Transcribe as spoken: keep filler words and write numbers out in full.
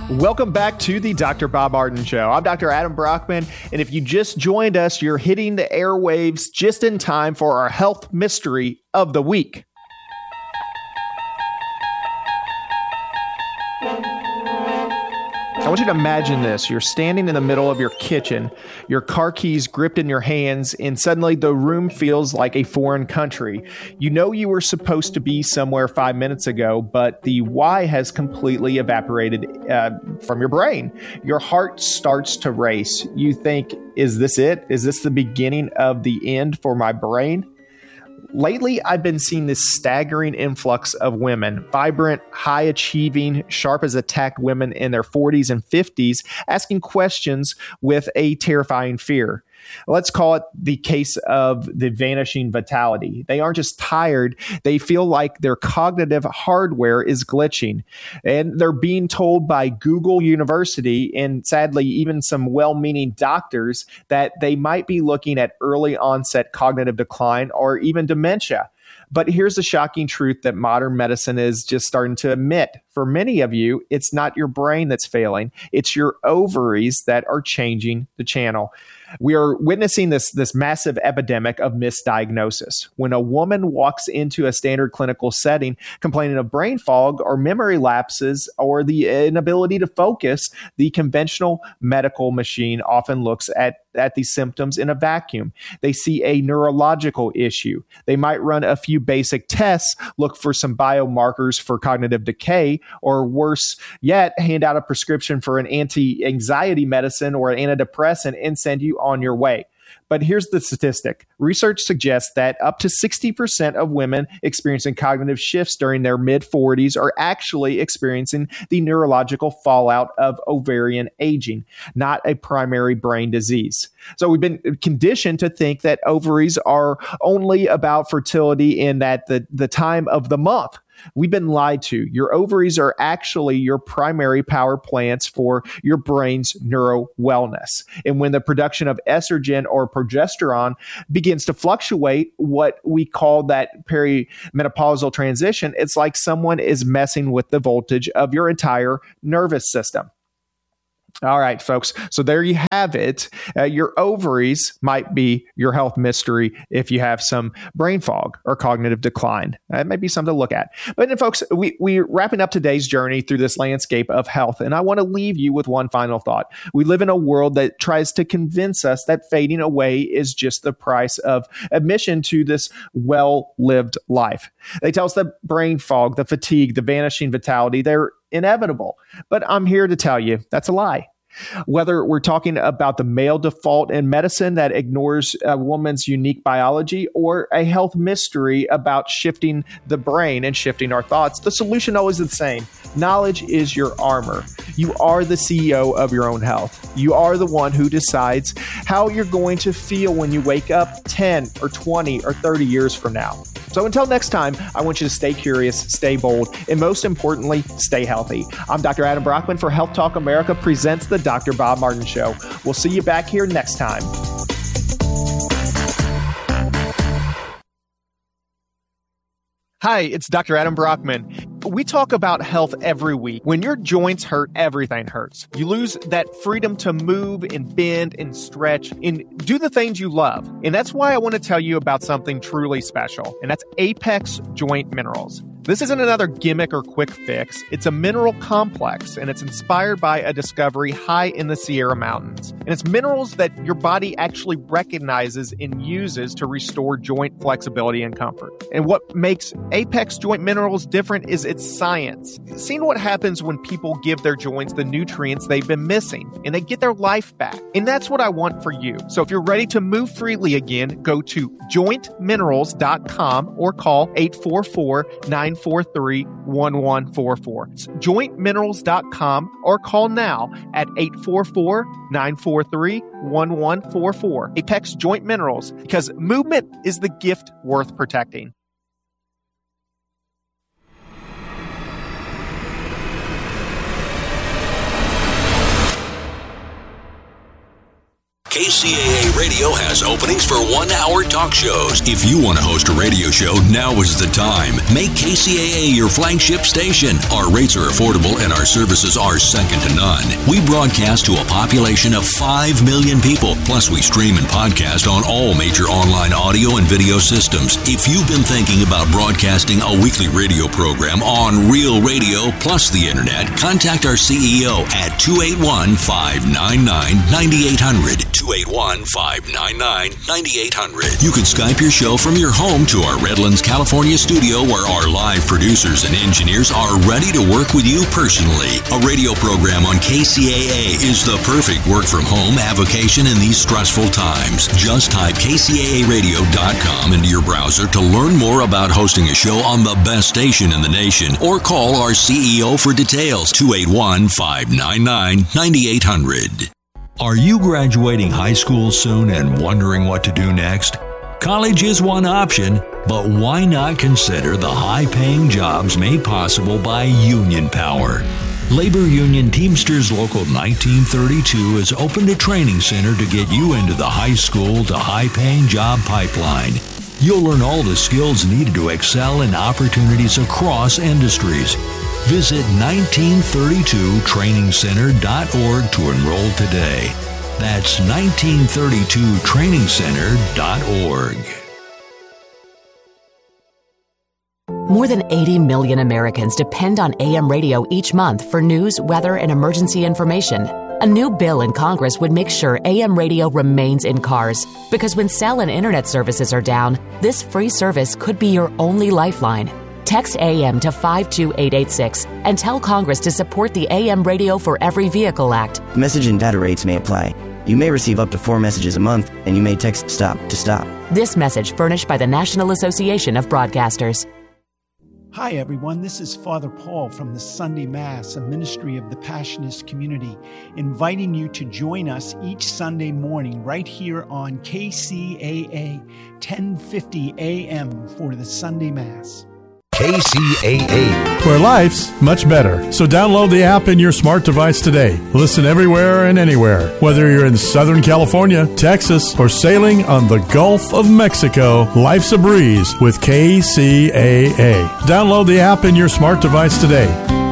Welcome back to the Doctor Bob Martin Show. I'm Doctor Adam Brockman, and if you just joined us, you're hitting the airwaves just in time for our health mystery of the week. I want you to imagine this. You're standing in the middle of your kitchen, your car keys gripped in your hands, and suddenly the room feels like a foreign country. You know you were supposed to be somewhere five minutes ago, but the why has completely evaporated uh, from your brain. Your heart starts to race. You think, is this it? Is this the beginning of the end for my brain? Lately, I've been seeing this staggering influx of women, vibrant, high-achieving, sharp as a tack women in their forties and fifties, asking questions with a terrifying fear. Let's call it the case of the vanishing vitality. They aren't just tired. They feel like their cognitive hardware is glitching. And they're being told by Google University and sadly even some well-meaning doctors that they might be looking at early onset cognitive decline or even dementia. But here's the shocking truth that modern medicine is just starting to admit. For many of you, it's not your brain that's failing. It's your ovaries that are changing the channel. We are witnessing this, this massive epidemic of misdiagnosis. When a woman walks into a standard clinical setting complaining of brain fog or memory lapses or the inability to focus, the conventional medical machine often looks at at these symptoms in a vacuum. They see a neurological issue. They might run a few basic tests, look for some biomarkers for cognitive decay, or worse yet, hand out a prescription for an anti-anxiety medicine or an antidepressant and send you on your way. But here's the statistic. Research suggests that up to sixty percent of women experiencing cognitive shifts during their mid-forties are actually experiencing the neurological fallout of ovarian aging, not a primary brain disease. So we've been conditioned to think that ovaries are only about fertility in that the, the time of the month. We've been lied to. Your ovaries are actually your primary power plants for your brain's neuro wellness. And when the production of estrogen or progesterone begins to fluctuate, what we call that perimenopausal transition, it's like someone is messing with the voltage of your entire nervous system. All right, folks. So there you have it. Uh, your ovaries might be your health mystery if you have some brain fog or cognitive decline. That might be something to look at. But then, folks, we, we're wrapping up today's journey through this landscape of health. And I want to leave you with one final thought. We live in a world that tries to convince us that fading away is just the price of admission to this well-lived life. They tell us that brain fog, the fatigue, the vanishing vitality, they're inevitable. But I'm here to tell you that's a lie. Whether we're talking about the male default in medicine that ignores a woman's unique biology or a health mystery about shifting the brain and shifting our thoughts, the solution always is the same. Knowledge is your armor. You are the C E O of your own health. You are the one who decides how you're going to feel when you wake up ten or twenty or thirty years from now. So until next time, I want you to stay curious, stay bold, and most importantly, stay healthy. I'm Doctor Adam Brockman for Health Talk America presents the Doctor Bob Martin Show. We'll see you back here next time. Hi, it's Doctor Adam Brockman. We talk about health every week. When your joints hurt, everything hurts. You lose that freedom to move and bend and stretch and do the things you love. And that's why I want to tell you about something truly special, and that's Apex Joint Minerals. This isn't another gimmick or quick fix. It's a mineral complex, and it's inspired by a discovery high in the Sierra Mountains. And it's minerals that your body actually recognizes and uses to restore joint flexibility and comfort. And what makes Apex Joint Minerals different is its science. Seeing what happens when people give their joints the nutrients they've been missing, and they get their life back. And that's what I want for you. So if you're ready to move freely again, go to joint minerals dot com or call eight four four, nine four three, one one four four. It's joint minerals dot com or call now at eight four four, nine four three, one one four four. Apex Joint Minerals, because movement is the gift worth protecting. K C A A Radio has openings for one-hour talk shows. If you want to host a radio show, now is the time. Make K C A A your flagship station. Our rates are affordable and our services are second to none. We broadcast to a population of five million people. Plus, we stream and podcast on all major online audio and video systems. If you've been thinking about broadcasting a weekly radio program on Real Radio plus the Internet, contact our C E O at two eight one, five nine nine, nine eight hundred. two eight one, five nine nine, nine eight hundred. You can Skype your show from your home to our Redlands, California studio where our live producers and engineers are ready to work with you personally. A radio program on K C A A is the perfect work from home avocation in these stressful times. Just type K C A A radio dot com into your browser to learn more about hosting a show on the best station in the nation, or call our C E O for details, two eight one, five nine nine, nine eight hundred. Are you graduating high school soon and wondering what to do next? College is one option, but why not consider the high-paying jobs made possible by Union Power? Labor Union Teamsters Local nineteen thirty-two has opened a training center to get you into the high school to high-paying job pipeline. You'll learn all the skills needed to excel in opportunities across industries. Visit nineteen thirty-two training center dot org to enroll today. That's nineteen thirty-two training center dot org. More than eighty million Americans depend on A M radio each month for news, weather, and emergency information. A new bill in Congress would make sure A M radio remains in cars, because when cell and internet services are down, this free service could be your only lifeline. Text A M to five two eight eight six and tell Congress to support the A M Radio for Every Vehicle Act. Message and data rates may apply. You may receive up to four messages a month, and you may text STOP to STOP. This message furnished by the National Association of Broadcasters. Hi, everyone. This is Father Paul from the Sunday Mass, a ministry of the Passionist community, inviting you to join us each Sunday morning right here on K C A A, ten fifty A M for the Sunday Mass. K C A A, where life's much better. So download the app in your smart device today. Listen everywhere and anywhere. Whether you're in Southern California, Texas, or sailing on the Gulf of Mexico, life's a breeze with K C A A. Download the app in your smart device today.